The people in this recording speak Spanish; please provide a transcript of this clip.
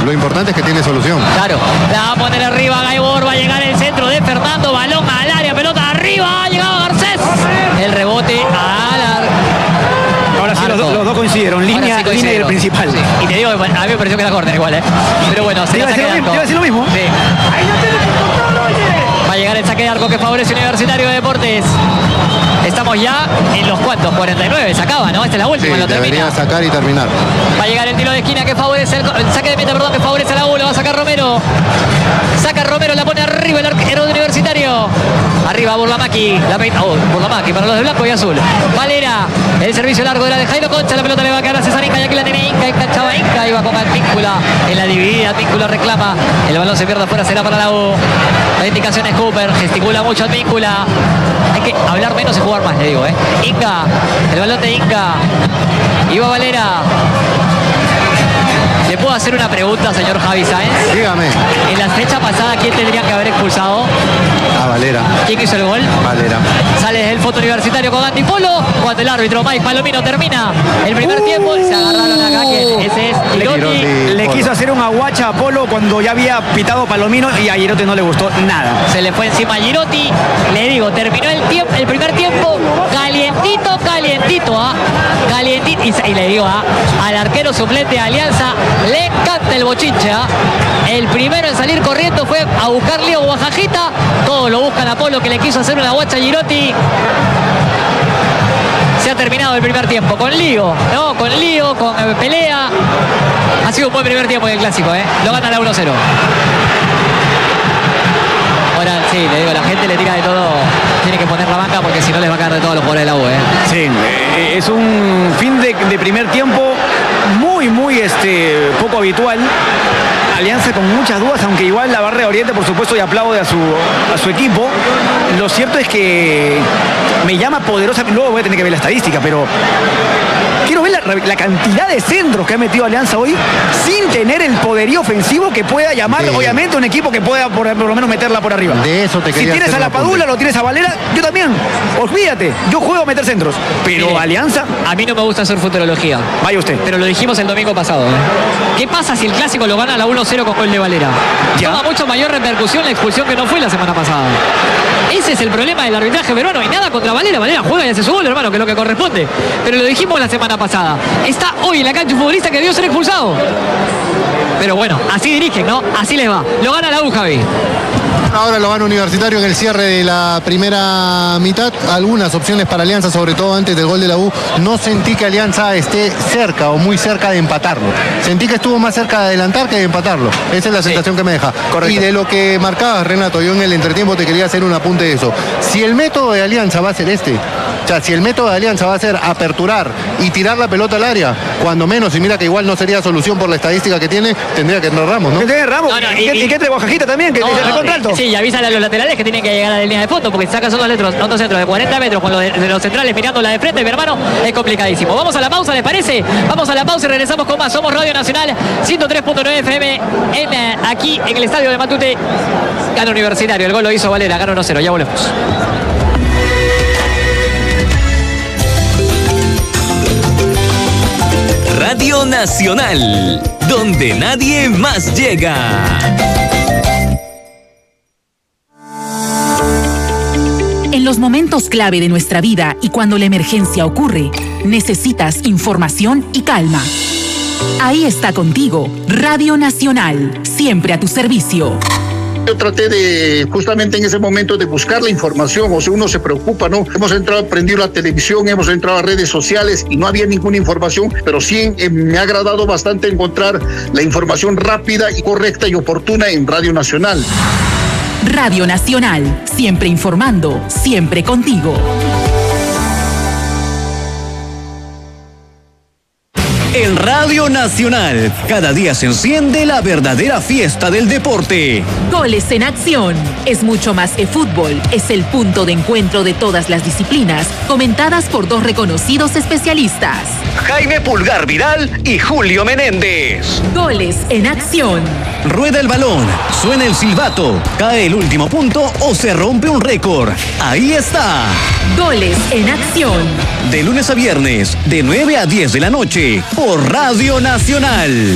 Lo importante es que tiene solución. Claro, la va a poner arriba Gaibor, va a llegar el centro de Fernando, balón al área, pelota arriba, ha llegado Garcés. El rebote a la... Ahora sí los dos coincidieron, línea y el principal. Sí. Y te digo, a mí me pareció que era córner igual, ¿eh? Pero bueno, se la saque de arco. Te iba a decir lo mismo. Sí. Va a llegar el saque de arco que favorece Universitario de Deportes. Estamos ya en los cuantos, 49, se acaba, ¿no? Esta es la última, Sí, lo termina. debería sacar y terminar. Va a llegar el tiro de esquina que favorece, el saque de meta, perdón, que favorece a la U, lo va a sacar Romero. Saca Romero, la pone arriba el arquero de Universitario. Arriba Burlamaqui, la peina, Burlamaqui para los de blanco y azul. Valera, el servicio largo de la de Jairo Concha, la pelota le va a quedar a César Inca y aquí la tiene Inca, enganchaba Inca, iba con Advíncula en la dividida, Advíncula reclama, el balón se pierde afuera, será para la U. La indicación es Cooper, gesticula mucho Advíncula. Hay que hablar menos y jugar más, le digo, Inca, el balón de Inca. Iba Valera. ¿Le puedo hacer una pregunta, señor Javi Sáenz? Dígame. En la fecha pasada, ¿quién tendría que haber expulsado? A Valera. ¿Quién hizo el gol? Valera. Sale desde el foto universitario con Antipolo. Cuando el árbitro Mike Palomino termina el primer tiempo, se agarraron acá. Ese es Girotti. Le quiso hacer un aguacha a Polo cuando ya había pitado Palomino y a Girotti no le gustó nada. Se le fue encima a Girotti. Le digo, terminó el primer tiempo calientito, calientito. Y le digo al arquero suplente de Alianza, le encanta el bochinche. El primero en salir corriendo fue a buscar Leo Guajajita. Todos lo buscan a Polo, que le quiso hacer una guacha a Girotti. Se ha terminado el primer tiempo con lío, ¿no? Con lío, con pelea. Ha sido un buen primer tiempo del clásico, Lo gana la 1-0. Ahora sí, le digo, la gente le tira de todo. Tiene que poner la banca porque si no les va a caer de todo a los jugadores de la U, Sí, es un fin de primer tiempo muy poco habitual. Alianza con muchas dudas, aunque igual la barra de Oriente, por supuesto, y aplaude a su equipo. Lo cierto es que me llama poderosa, luego voy a tener que ver la estadística, pero quiero ver la cantidad de centros que ha metido Alianza hoy sin tener el poderío ofensivo que pueda llamar, obviamente, un equipo que pueda por lo menos meterla por arriba. De eso te quería Si tienes a la Padula, lo tienes a Valera, yo también. Olvídate, yo juego a meter centros. Pero mire, Alianza... A mí no me gusta hacer futurología. Vaya usted. Pero lo dijimos el domingo pasado. ¿Qué pasa si el clásico lo gana la 1-0 con gol de Valera? Toma mucho mayor repercusión la expulsión que no fue la semana pasada. Ese es el problema del arbitraje peruano. Y nada contra Valera. Valera juega y hace su gol, hermano, que es lo que corresponde. Pero lo dijimos la semana pasada. Está hoy en la cancha un futbolista que debió ser expulsado. Pero bueno, así dirigen, ¿no? Así les va. Lo gana la U, Javi. Ahora lo gana Universitario en el cierre de la primera mitad. Algunas opciones para Alianza, sobre todo antes del gol de la U. No sentí que Alianza esté cerca o muy cerca de empatarlo. Sentí que estuvo más cerca de adelantar que de empatarlo. Esa es la sensación que me deja. Correcto. Y de lo que marcabas, Renato, yo en el entretiempo te quería hacer un apunte de eso. Si el método de Alianza va a ser o sea, si el método de Alianza va a ser aperturar y tirar la pelota al área, cuando menos, y mira que igual no sería solución por la estadística que tiene, tendría que entrar Ramos, ¿no? Que tiene Ramos, No, no, y que entre Guajajita también, que es contralto. Sí, y avísale a los laterales que tienen que llegar a la línea de fondo, porque si sacan son otros centros de 40 metros con de los centrales mirando la de frente, mi hermano, es complicadísimo. Vamos a la pausa, ¿les parece? Vamos a la pausa y regresamos con más. Somos Radio Nacional 103.9 FM aquí en el estadio de Matute. Gana Universitario, el gol lo hizo Valera, gana 1-0, ya volvemos. Radio Nacional, donde nadie más llega. En los momentos clave de nuestra vida y cuando la emergencia ocurre, necesitas información y calma. Ahí está contigo, Radio Nacional, siempre a tu servicio. Yo traté de, justamente en ese momento, de buscar la información, o sea, uno se preocupa, ¿no? Hemos entrado, prendido la televisión, hemos entrado a redes sociales y no había ninguna información, pero sí me ha agradado bastante encontrar la información rápida y correcta y oportuna en Radio Nacional. Radio Nacional, siempre informando, siempre contigo. En Radio Nacional, cada día se enciende la verdadera fiesta del deporte. Goles en acción. Es mucho más que fútbol. Es el punto de encuentro de todas las disciplinas, comentadas por dos reconocidos especialistas. Jaime Pulgar Vidal y Julio Menéndez. Goles en acción. Rueda el balón, suena el silbato, cae el último punto o se rompe un récord. Ahí está. Goles en acción. De lunes a viernes, de 9 a 10 de la noche, por Radio Nacional.